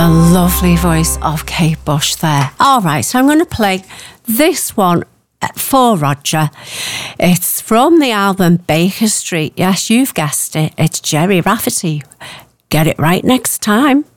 The lovely voice of Kate Bush there. All right, so I'm going to play this one for Roger. It's from the album Baker Street. Yes, you've guessed it. It's Gerry Rafferty. Get it right next time.